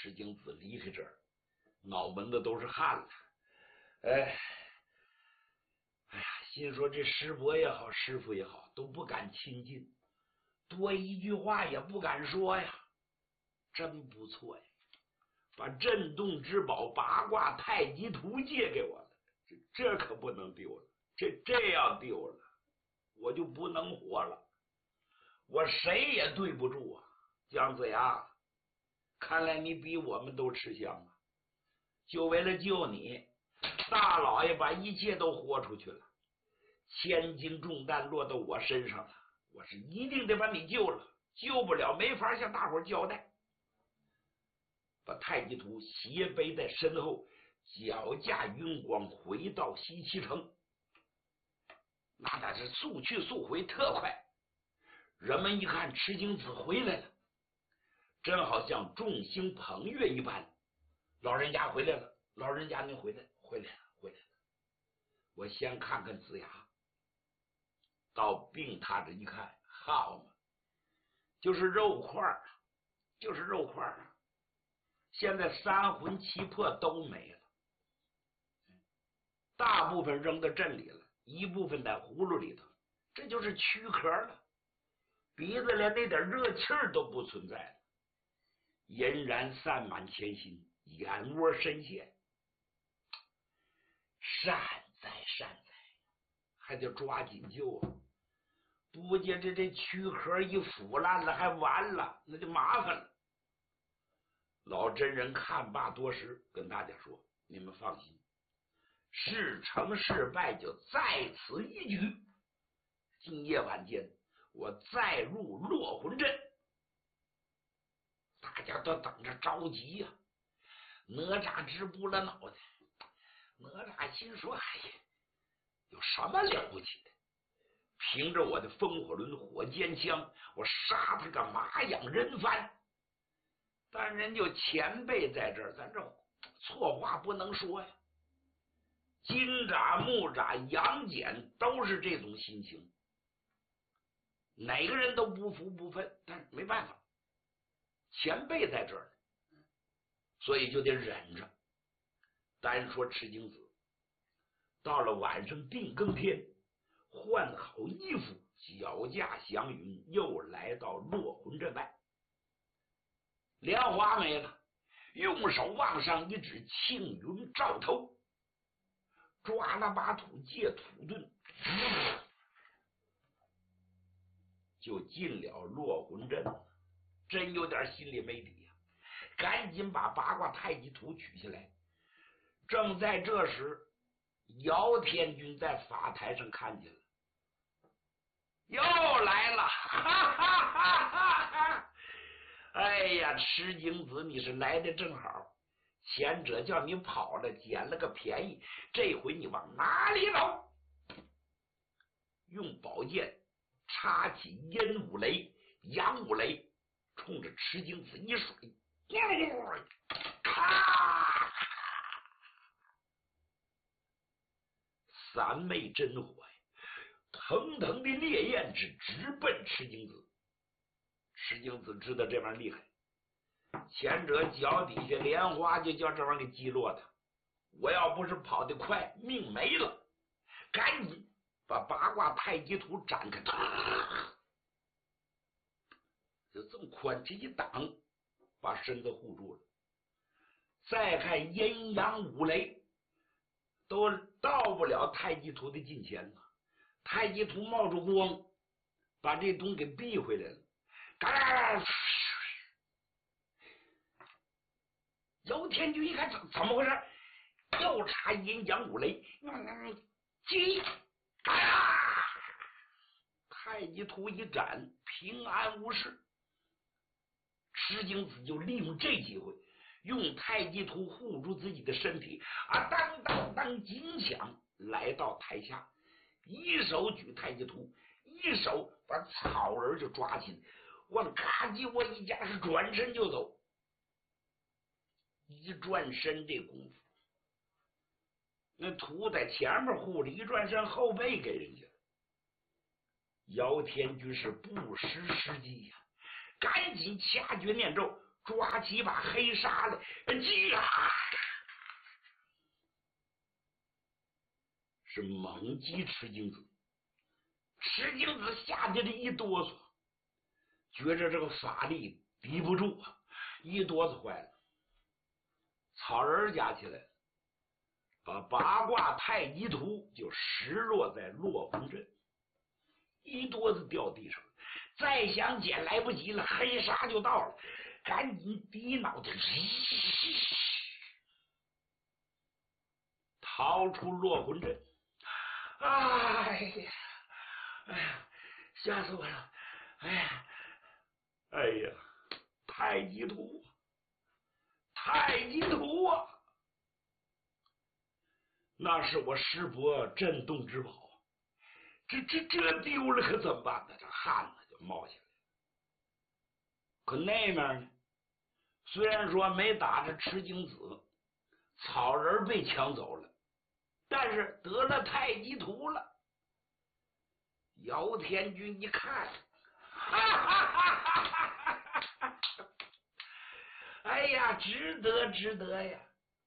石井子离开这儿，脑门子都是汗了。哎呀，心说这师伯也好，师傅也好，都不敢亲近，多一句话也不敢说呀。真不错呀，把镇洞之宝八卦太极图借给我了，这可不能丢了。这样丢了，我就不能活了，我谁也对不住啊！姜子牙，看来你比我们都吃香啊！就为了救你，大老爷把一切都豁出去了，千斤重担落到我身上了，我是一定得把你救了，救不了没法向大伙交代。把太极图斜背在身后，脚驾云光回到西岐城。那是速去速回，特快。人们一看赤精子回来了，真好像众星捧月一般。老人家回来了，老人家您回来了。我先看看子牙，到病榻着一看，好嘛，就是肉块啊！现在三魂七魄都没了，大部分扔到镇里了，一部分在葫芦里头，这就是躯壳了。鼻子连那点热气儿都不存在了，嫣然散满前心，眼窝深陷。善哉，还得抓紧救啊！不见这躯壳一腐烂了，还完了，那就麻烦了。老真人看罢多时，跟大家说：“你们放心，事成事败就在此一举。今夜晚间，我再入落魂阵。”大家都等着着急呀。哪吒直拨了脑袋，哪吒心说：“哎呀，有什么了不起的？凭着我的风火轮火尖枪，我杀他个马仰人翻。但人就前辈在这儿，咱这错话不能说呀。金吒、木吒、杨戬都是这种心情，哪个人都不服不忿，但是没办法，前辈在这儿，所以就得忍着。单说赤精子，到了晚上定更天，换好衣服，脚驾祥云，又来到落魂阵外。莲花没了，用手往上一指，庆云照头，抓了把土借土遁，就进了落魂阵。真有点心里没底呀，赶紧把八卦太极图取下来。正在这时，姚天君在法台上看见了，又来了，哈哈哈哈哈！哎呀，赤精子，你是来的正好，前者叫你跑了，捡了个便宜，这回你往哪里走？用宝剑插起阴五雷、阳五雷，冲着赤精子一甩，咔！三昧真火呀，腾腾的烈焰直奔赤精子。赤精子知道这玩意儿厉害，前者脚底下莲花就叫这玩意儿给击落的，我要不是跑得快，命没了。赶紧把八卦太极图展开，就这么宽，这一挡，把身子护住了。再看阴阳五雷，都到不了太极图的近前了。太极图冒着光，把这东西给避回来了。姚天君一看怎么回事，又插阴阳五雷，击！太极图一展，平安无事。赤精子就利用这机会，用太极图护住自己的身体，当当当，紧抢来到台下，一手举太极图，一手把草人就抓起来，往咔叽我一夹，是转身就走。一转身这功夫，那图在前面护着，一转身后背给人家。姚天军是不失时机呀，赶紧掐诀念咒， 抓起把黑纱来，是猛击赤精子。赤精子吓得一哆嗦，觉着这个法力抵不住啊，一哆嗦坏了。草人夹起来，把八卦太极图就实落在落魂阵，一哆子掉地上，再想捡来不及了，黑纱就到了，赶紧低脑袋逃出落魂阵。哎呀，哎呀，吓死我了！哎呀，哎呀，太极图，太极图啊！那是我师伯镇洞之宝，这丢了可怎么办呢？这汗呢就冒起来了。可那面呢，虽然说没打着赤精子，草人被抢走了，但是得了太极图了。姚天军一看，哈哈哈哈哈！哎呀，值得呀！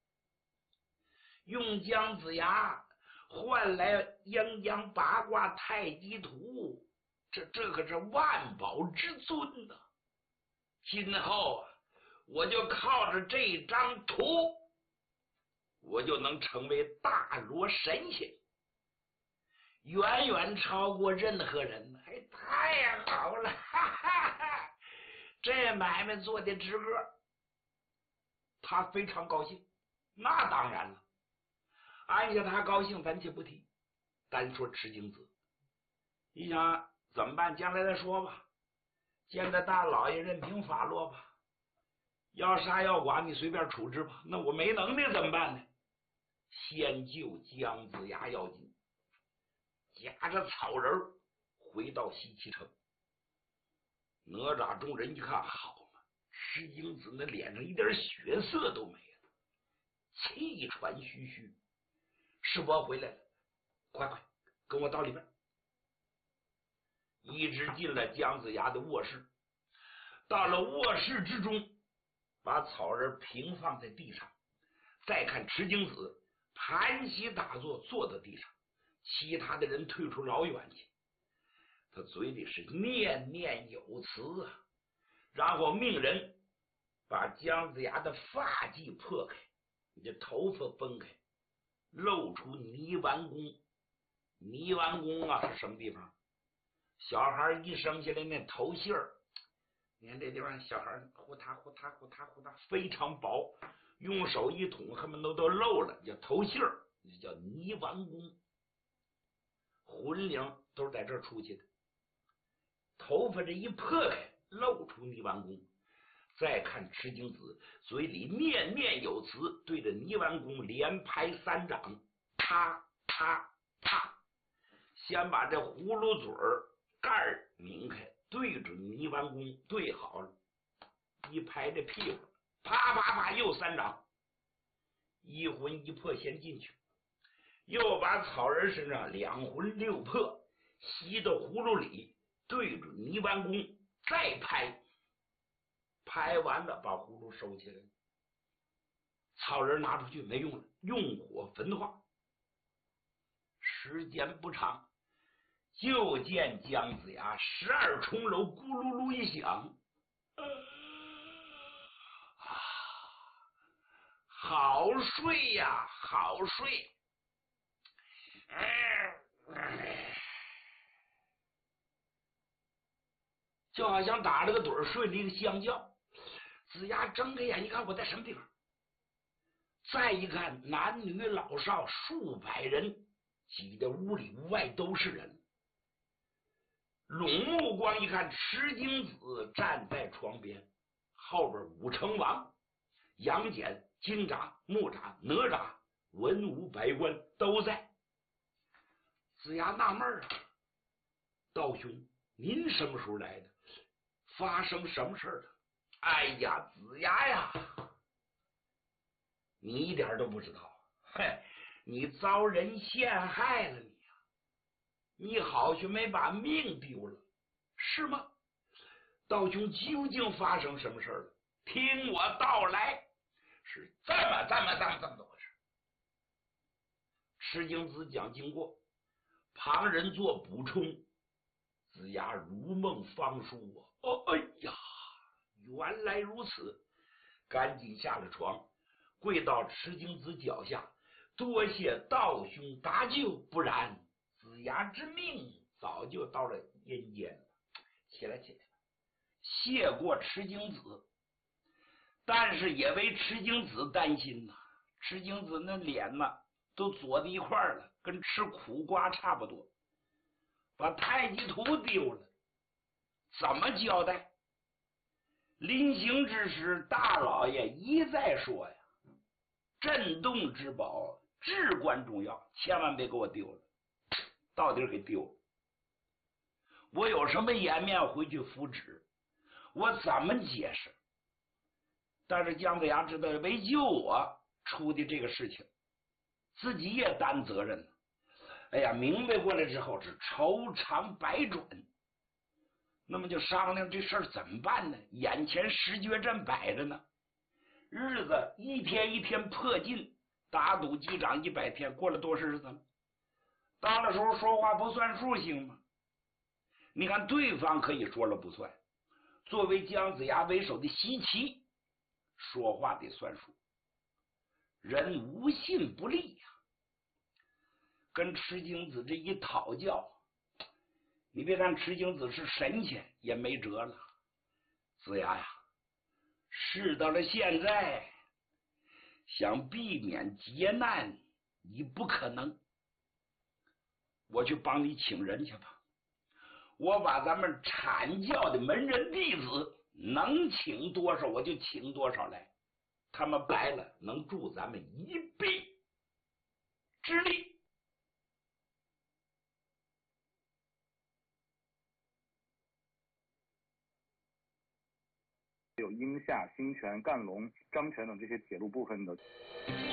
用姜子牙换来阴阳八卦太极图，这可是万宝之尊呐！今后我就靠着这张图，我就能成为大罗神仙，远远超过任何人。哎，太好了！哈哈哈，这买卖做的直个，他非常高兴。那当然了。按下他高兴，咱且不提，单说赤精子。你想怎么办？将来再说吧。见着大老爷任凭发落吧，要杀要剐你随便处置吧。那我没能力怎么办呢？先救姜子牙要紧，夹着草人回到西岐城。哪吒众人一看，好嘛，赤精子那脸上一点血色都没了，气喘吁吁。师伯回来了，快跟我到里边。一直进了姜子牙的卧室，到了卧室之中，把草人平放在地上，再看赤精子盘膝打坐，坐在地上，其他的人退出老远去。他嘴里是念念有词啊，然后命人把姜子牙的发髻破开，你这头发分开，露出泥丸宫。泥丸宫啊是什么地方？小孩一生下来那头杏儿，你看这地方小孩呼嗒呼嗒呼嗒呼嗒，非常薄，用手一捅恨不得都露了，叫头杏儿，叫泥丸宫。魂灵都是在这儿出去的。头发这一破开，露出泥丸宫。再看赤精子嘴里念念有词，对着泥丸宫连拍3掌，啪啪啪，先把这葫芦嘴盖儿拧开，对准泥丸宫，对好了，一拍这屁股，啪啪啪又3掌，一魂一魄先进去，又把草人身上2魂6魄吸到葫芦里，对准泥丸宫再拍，拍完了把葫芦收起来，草人拿出去没用了，用火焚化。时间不长，就见姜子牙12重楼咕噜噜一响，好睡呀，好睡。就好像打了个盹睡了一个香觉。子牙睁开眼一看，我在什么地方？再一看，男女老少数百人挤在屋里，屋外都是人。拢目光一看，赤精子站在床边，后边5成王、杨戬、金吒、木吒、哪吒、文武百官都在。子牙纳闷啊，道兄，您什么时候来的？发生什么事了？哎呀，子牙呀，你一点都不知道，嘿，你遭人陷害了你呀！你好像没把命丢了，是吗？道兄究竟发生什么事了？ 听我道来，是这么回事。石敬子讲经过，旁人做补充，子牙如梦方舒啊！哎呀，原来如此，赶紧下了床，跪到石敬子脚下，多谢道兄搭救，不然子牙之命早就到了阴间了。起来，谢过石敬子，但是也为石敬子担心呐。石敬子那脸呐都左在一块了，跟吃苦瓜差不多，把太极图丢了，怎么交代？临行之时，大老爷一再说呀，震动之宝至关重要，千万别给我丢了。到底给丢了，我有什么颜面回去复旨？我怎么解释？但是姜子牙知道为救我出的这个事情，自己也担责任了。哎呀，明白过来之后是愁肠百转，那么就商量这事儿怎么办呢？眼前石决阵摆着呢，日子一天一天迫近，打赌击掌100天，过了多少日子了？到了时候说话不算数行吗？你看对方可以说了不算，作为姜子牙为首的西岐说话得算数，人无信不立呀。跟石敬子这一讨教，你别看石敬子是神仙，也没辙了。子牙呀，事到了现在，想避免劫难已不可能，我去帮你请人去吧。我把咱们阐教的门人弟子能请多少我就请多少来，他们白了能助咱们1臂之力。 有鹰下、兴泉、赣龙、张泉等这些铁路部分的。